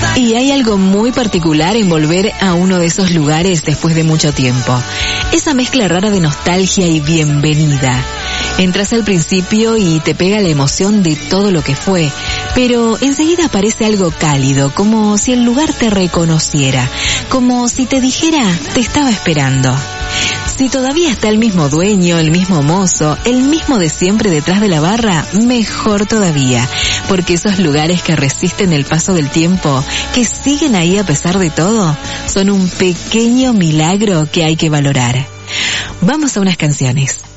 Y hay algo muy particular en volver a uno de esos lugares después de mucho tiempo. Esa mezcla rara de nostalgia y bienvenida. Entras al principio y te pega la emoción de todo lo que fue, pero enseguida aparece algo cálido, como si el lugar te reconociera, como si te dijera, te estaba esperando. Si todavía está el mismo dueño, el mismo mozo, el mismo de siempre detrás de la barra, mejor todavía, porque esos lugares que resisten el paso del tiempo, que siguen ahí a pesar de todo, son un pequeño milagro que hay que valorar. Vamos a unas canciones.